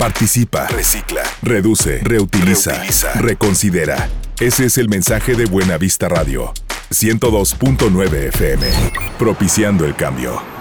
Participa, recicla, reduce, reutiliza, reconsidera. Ese es el mensaje de Buena Vista Radio. 102.9 FM. Propiciando el cambio.